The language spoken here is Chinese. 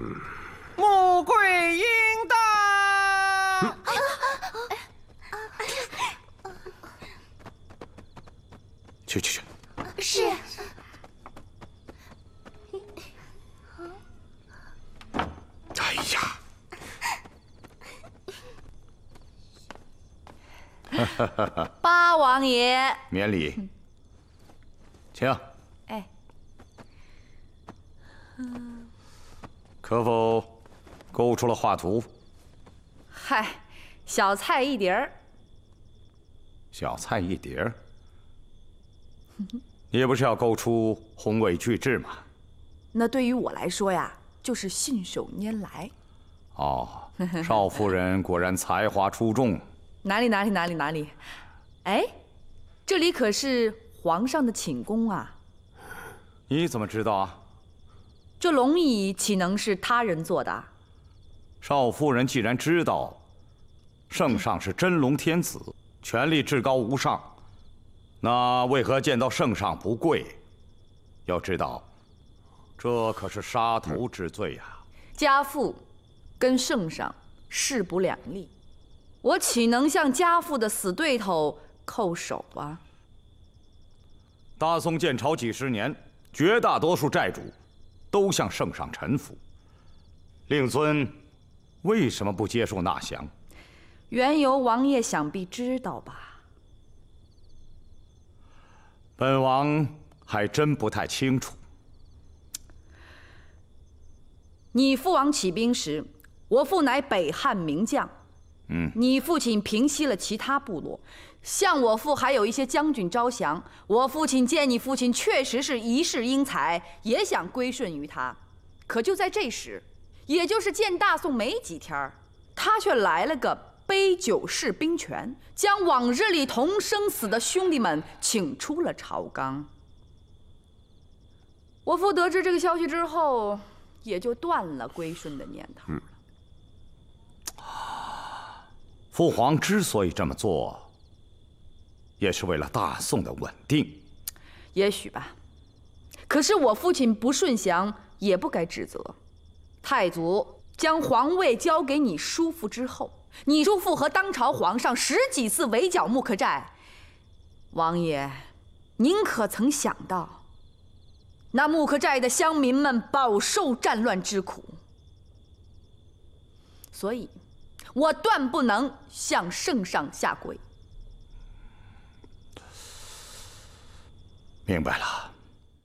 穆桂英到。 去。 是。 哎呀！ 八王爷， 免礼，请。 哎， 可否勾出了画图？ 嗨，小菜一碟儿。 小菜一碟儿。你不是要勾出宏伟巨制吗？ 那对于我来说呀，就是信手拈来。 哦，少夫人果然才华出众。 哪里？哎，这里可是皇上的寝宫啊！ 你怎么知道啊？ 这龙椅岂能是他人做的？ 少夫人既然知道，圣上是真龙天子，权力至高无上，那为何见到圣上不跪？要知道，这可是杀头之罪呀！ 家父跟圣上势不两立，我岂能向家父的死对头叩首啊？ 大宋建朝几十年，绝大多数债主都向圣上臣服，令尊为什么不接受纳降？ 缘由王爷想必知道吧？ 本王还真不太清楚。 你父王起兵时，我父乃北汉名将。你父亲平息了其他部落，向我父还有一些将军招降。我父亲见你父亲确实是一世英才，也想归顺于他。可就在这时，也就是见大宋没几天，他却来了个杯酒释兵权，将往日里同生死的兄弟们请出了朝纲。我父得知这个消息之后，也就断了归顺的念头了。 父皇之所以这么做，也是为了大宋的稳定。 也许吧，可是我父亲不顺降，也不该指责。太祖将皇位交给你叔父之后，你叔父和当朝皇上10几次围剿木克寨。王爷，您可曾想到，那木克寨的乡民们饱受战乱之苦？所以，我断不能向圣上下跪。 明白了。